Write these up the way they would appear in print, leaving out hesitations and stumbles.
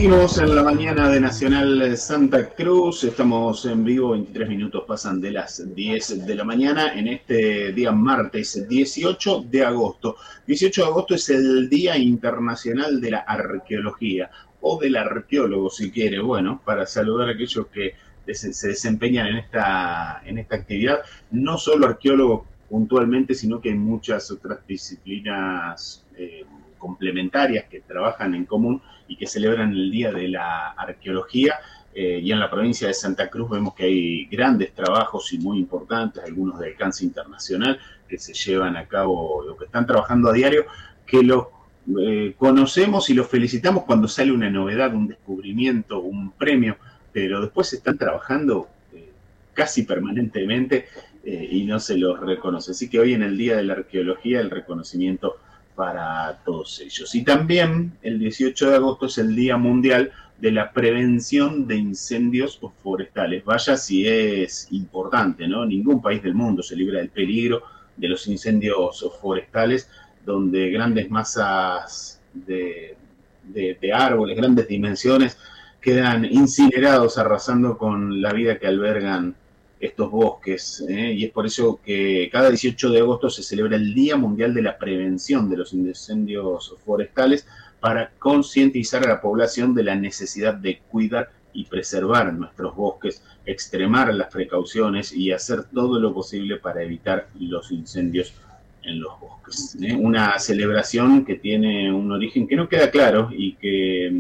Seguimos en la mañana de Nacional Santa Cruz, estamos en vivo, 23 minutos pasan de las 10 de la mañana en este día martes 18 de agosto. 18 de agosto es el Día Internacional de la Arqueología, o del arqueólogo si quiere, bueno, para saludar a aquellos que se desempeñan en esta actividad, no solo arqueólogos puntualmente, sino que hay muchas otras disciplinas complementarias que trabajan en común y que celebran el Día de la Arqueología. Y en la provincia de Santa Cruz vemos que hay grandes trabajos y muy importantes, algunos de alcance internacional, que se llevan a cabo, o que están trabajando a diario, que los conocemos y los felicitamos cuando sale una novedad, un descubrimiento, un premio, pero después están trabajando casi permanentemente y no se los reconoce. Así que hoy en el Día de la Arqueología el reconocimiento para todos ellos. Y también el 18 de agosto es el Día Mundial de la Prevención de Incendios Forestales. Vaya si es importante, ¿no? Ningún país del mundo se libra del peligro de los incendios forestales, donde grandes masas de árboles, grandes dimensiones, quedan incinerados, arrasando con la vida que albergan estos bosques, y es por eso que cada 18 de agosto se celebra el Día Mundial de la Prevención de los Incendios Forestales, para concientizar a la población de la necesidad de cuidar y preservar nuestros bosques, extremar las precauciones y hacer todo lo posible para evitar los incendios en los bosques. Una celebración que tiene un origen que no queda claro y que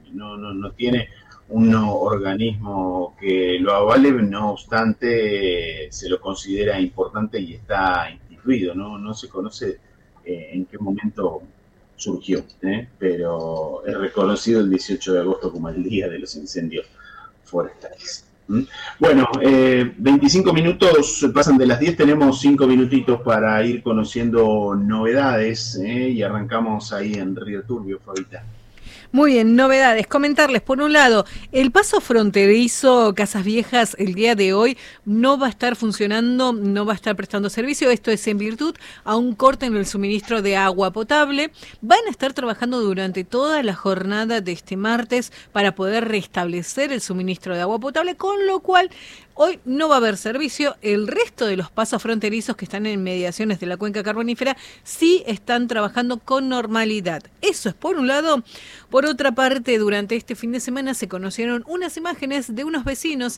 no tiene un organismo que lo avale, no obstante se lo considera importante y está instituido, no se conoce en qué momento surgió, pero es reconocido el 18 de agosto como el Día de los Incendios Forestales. Bueno, 25 minutos pasan de las 10, tenemos 5 minutitos para ir conociendo novedades, y arrancamos ahí en Río Turbio, Fabita. Muy bien, novedades. Comentarles, por un lado, el paso fronterizo Casas Viejas el día de hoy no va a estar funcionando, no va a estar prestando servicio. Esto es en virtud a un corte en el suministro de agua potable. Van a estar trabajando durante toda la jornada de este martes para poder restablecer el suministro de agua potable, con lo cual hoy no va a haber servicio. El resto de los pasos fronterizos que están en mediaciones de la cuenca carbonífera sí están trabajando con normalidad. Eso es por un lado. Por otra parte, durante este fin de semana se conocieron unas imágenes de unos vecinos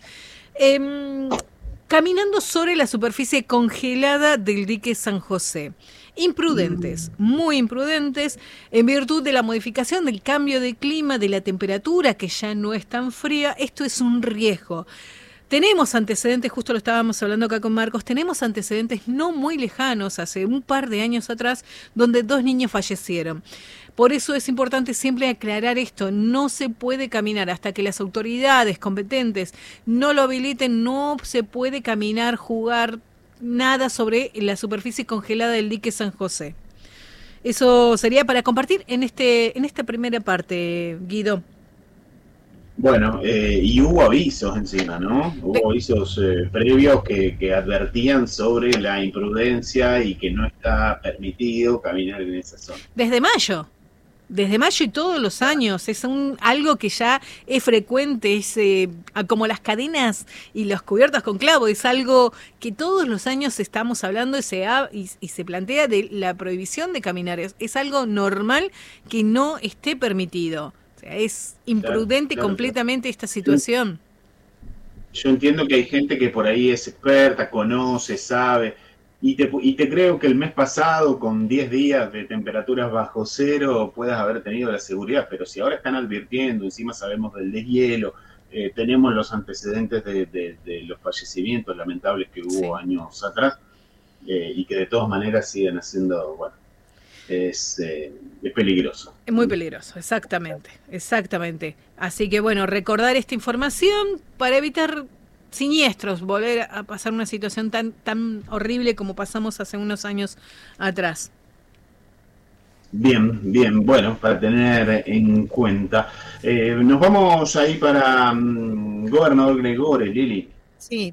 caminando sobre la superficie congelada del dique San José. Imprudentes, muy imprudentes, en virtud de la modificación del cambio de clima, de la temperatura que ya no es tan fría. Esto es un riesgo. Tenemos antecedentes, justo lo estábamos hablando acá con Marcos, tenemos antecedentes no muy lejanos, hace un par de años atrás, donde 2 niños fallecieron. Por eso es importante siempre aclarar esto: no se puede caminar hasta que las autoridades competentes no lo habiliten, no se puede caminar, jugar, nada sobre la superficie congelada del dique San José. Eso sería para compartir en esta primera parte, Guido. Bueno, y hubo avisos encima, ¿no? Hubo avisos previos que advertían sobre la imprudencia y que no está permitido caminar en esa zona. Desde mayo y todos los años, es algo que ya es frecuente, es como las cadenas y los cubiertos con clavo, es algo que todos los años estamos hablando y se plantea de la prohibición de caminar, es algo normal que no esté permitido. Es imprudente completamente esta situación. Yo entiendo que hay gente que por ahí es experta, conoce, sabe, y te creo que el mes pasado, con 10 días de temperaturas bajo cero, puedas haber tenido la seguridad, pero si ahora están advirtiendo, encima sabemos del deshielo, tenemos los antecedentes de los fallecimientos lamentables que hubo años atrás, y que de todas maneras siguen haciendo, bueno, es peligroso. Es muy peligroso, exactamente. Así que bueno, recordar esta información para evitar siniestros, volver a pasar una situación tan horrible como pasamos hace unos años atrás. Bien, bueno, para tener en cuenta. Nos vamos ahí para Gobernador Gregores, Lili. Sí.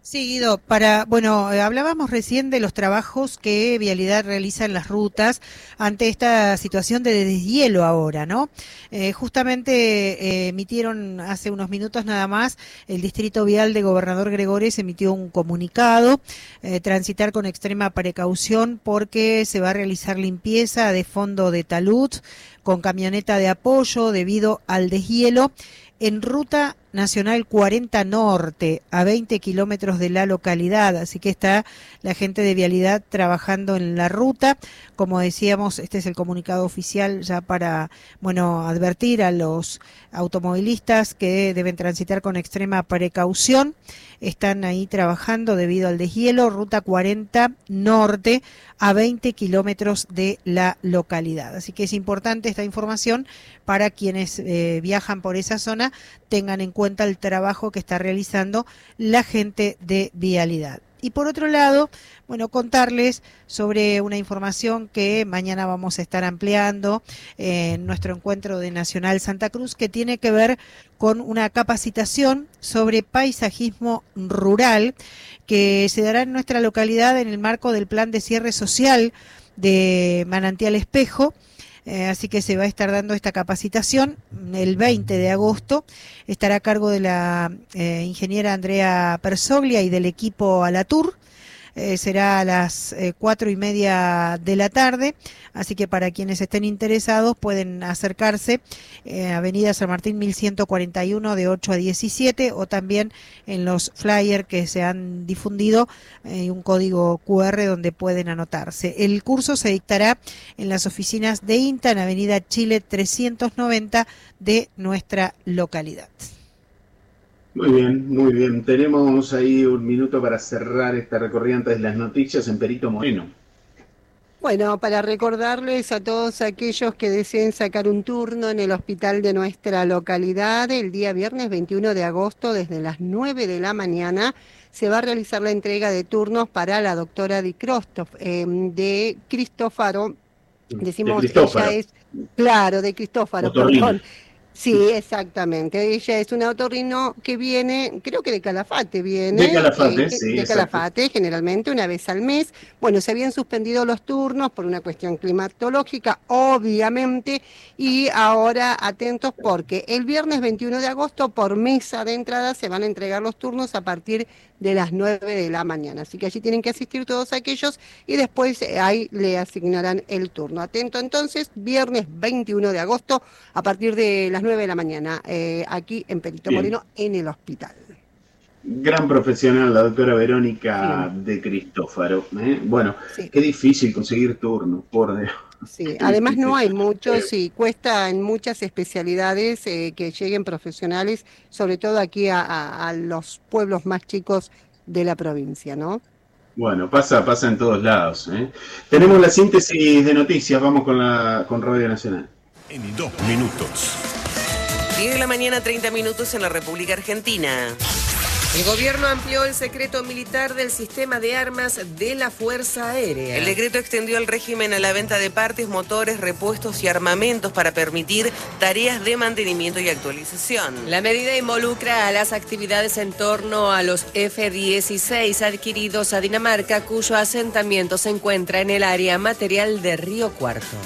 Sí, Guido, hablábamos recién de los trabajos que Vialidad realiza en las rutas ante esta situación de deshielo ahora, ¿no? Justamente emitieron hace unos minutos nada más, el Distrito Vial de Gobernador Gregores emitió un comunicado, transitar con extrema precaución porque se va a realizar limpieza de fondo de talud con camioneta de apoyo debido al deshielo en Ruta Nacional 40 Norte, a 20 kilómetros de la localidad, así que está la gente de Vialidad trabajando en la ruta. Como decíamos, este es el comunicado oficial ya para, advertir a los automovilistas que deben transitar con extrema precaución. Están ahí trabajando debido al deshielo, Ruta 40 Norte, a 20 kilómetros de la localidad. Así que es importante esta información para quienes viajan por esa zona, tengan en cuenta el trabajo que está realizando la gente de Vialidad. Y por otro lado, contarles sobre una información que mañana vamos a estar ampliando en nuestro encuentro de Nacional Santa Cruz, que tiene que ver con una capacitación sobre paisajismo rural que se dará en nuestra localidad en el marco del plan de cierre social de Manantial Espejo. Así que se va a estar dando esta capacitación el 20 de agosto. Estará a cargo de la ingeniera Andrea Persoglia y del equipo Alatur. Será a las 4:30 de la tarde, así que para quienes estén interesados pueden acercarse Avenida San Martín 1141 de 8 a 17 o también en los flyers que se han difundido un código QR donde pueden anotarse. El curso se dictará en las oficinas de INTA en Avenida Chile 390 de nuestra localidad. Muy bien, muy bien. Tenemos ahí un minuto para cerrar esta recorrida antes de las noticias en Perito Moreno. Bueno, para recordarles a todos aquellos que deseen sacar un turno en el hospital de nuestra localidad, el día viernes 21 de agosto, desde las 9 de la mañana, se va a realizar la entrega de turnos para la doctora de Cristófaro. Decimos, de Cristófaro. Ella es, claro, de Cristófaro, perdón. Sí, exactamente. Ella es una otorrino que viene, creo que de Calafate viene. De Calafate, sí. De Calafate, generalmente una vez al mes. Bueno, se habían suspendido los turnos por una cuestión climatológica, obviamente, y ahora atentos porque el viernes 21 de agosto por mesa de entrada se van a entregar los turnos a partir de las 9 de la mañana. Así que allí tienen que asistir todos aquellos y después ahí le asignarán el turno. Atento entonces, viernes 21 de agosto a partir de las 9 de la mañana, aquí en Perito Moreno, en el hospital. Gran profesional, la doctora Verónica de Cristófaro. Bueno, sí. Qué difícil conseguir turnos, por Dios. Sí, además no hay muchos y cuesta en muchas especialidades que lleguen profesionales, sobre todo aquí a los pueblos más chicos de la provincia, ¿no? Bueno, pasa en todos lados. Tenemos la síntesis de noticias, vamos con Radio Nacional. En 2 minutos. 10 de la mañana, 30 minutos en la República Argentina. El gobierno amplió el secreto militar del sistema de armas de la Fuerza Aérea. El decreto extendió el régimen a la venta de partes, motores, repuestos y armamentos para permitir tareas de mantenimiento y actualización. La medida involucra a las actividades en torno a los F-16 adquiridos a Dinamarca, cuyo asentamiento se encuentra en el área material de Río Cuarto.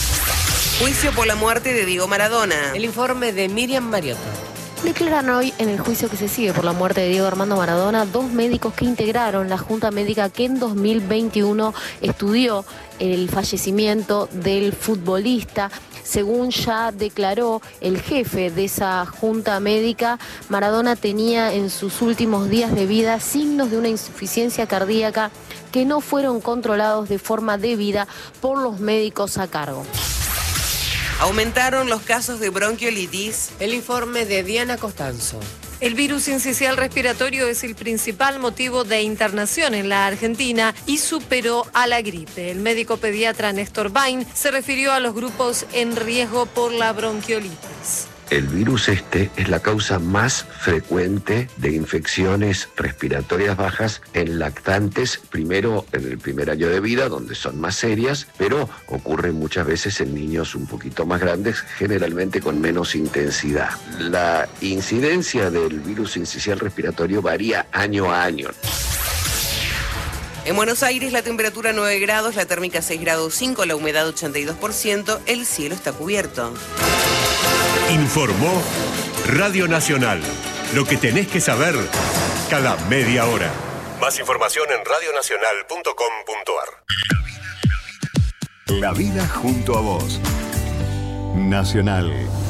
Juicio por la muerte de Diego Maradona. El informe de Miriam Mariotto. Declaran hoy en el juicio que se sigue por la muerte de Diego Armando Maradona 2 médicos que integraron la Junta Médica que en 2021 estudió el fallecimiento del futbolista. Según ya declaró el jefe de esa Junta Médica, Maradona tenía en sus últimos días de vida signos de una insuficiencia cardíaca que no fueron controlados de forma debida por los médicos a cargo. Aumentaron los casos de bronquiolitis. El informe de Diana Costanzo. El virus sincicial respiratorio es el principal motivo de internación en la Argentina y superó a la gripe. El médico pediatra Néstor Bain se refirió a los grupos en riesgo por la bronquiolitis. El virus este es la causa más frecuente de infecciones respiratorias bajas en lactantes, primero en el primer año de vida, donde son más serias, pero ocurre muchas veces en niños un poquito más grandes, generalmente con menos intensidad. La incidencia del virus sincicial respiratorio varía año a año. En Buenos Aires la temperatura 9 grados, la térmica 6 grados 5, la humedad 82%, el cielo está cubierto. Informó Radio Nacional. Lo que tenés que saber cada media hora. Más información en radionacional.com.ar. La vida junto a vos. Nacional.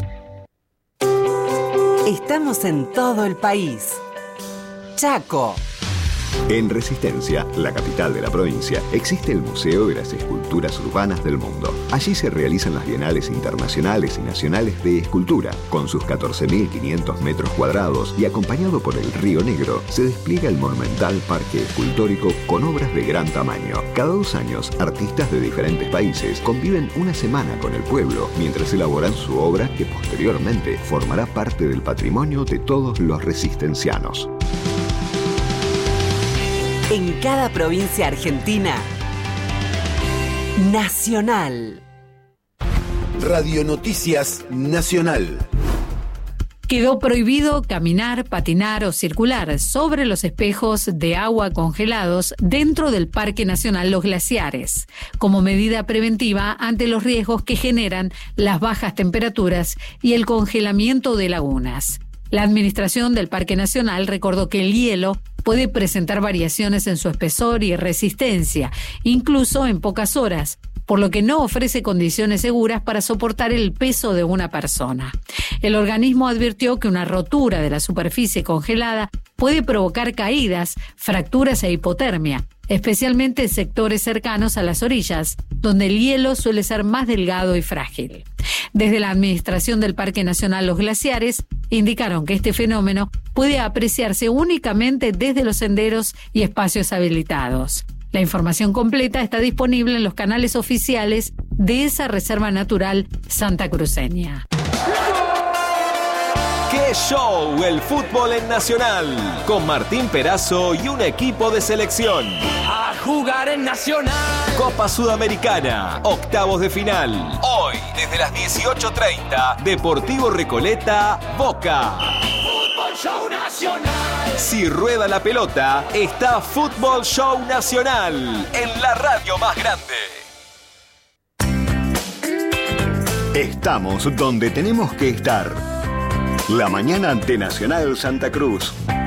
Estamos en todo el país. Chaco. En Resistencia, la capital de la provincia, existe el Museo de las Esculturas Urbanas del Mundo. Allí se realizan las bienales internacionales y nacionales de escultura. Con sus 14.500 metros cuadrados y acompañado por el Río Negro, se despliega el monumental parque escultórico con obras de gran tamaño. Cada 2 años, artistas de diferentes países conviven una semana con el pueblo mientras elaboran su obra que posteriormente formará parte del patrimonio de todos los resistencianos. En cada provincia argentina, Nacional. Radio Noticias Nacional. Quedó prohibido caminar, patinar o circular sobre los espejos de agua congelados dentro del Parque Nacional Los Glaciares, como medida preventiva ante los riesgos que generan las bajas temperaturas y el congelamiento de lagunas. La administración del Parque Nacional recordó que el hielo puede presentar variaciones en su espesor y resistencia, incluso en pocas horas, por lo que no ofrece condiciones seguras para soportar el peso de una persona. El organismo advirtió que una rotura de la superficie congelada puede provocar caídas, fracturas e hipotermia, especialmente en sectores cercanos a las orillas, donde el hielo suele ser más delgado y frágil. Desde la Administración del Parque Nacional Los Glaciares indicaron que este fenómeno puede apreciarse únicamente desde los senderos y espacios habilitados. La información completa está disponible en los canales oficiales de esa reserva natural santacruceña. ¡Qué show! El fútbol en Nacional, con Martín Perazo y un equipo de selección. ¡A jugar en Nacional! Copa Sudamericana, octavos de final. Hoy, desde las 18:30, Deportivo Recoleta, Boca. ¡Fútbol Show Nacional! Si rueda la pelota, está Fútbol Show Nacional, en la radio más grande. Estamos donde tenemos que estar. La mañana de Nacional Santa Cruz.